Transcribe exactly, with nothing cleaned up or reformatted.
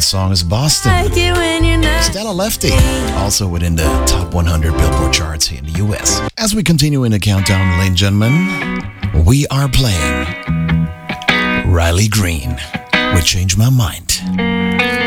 this song is Boston. Stella Lefty, also within the top one hundred Billboard charts here in the U S. As we continue in the countdown, ladies and gentlemen, we are playing Riley Green with Change My Mind.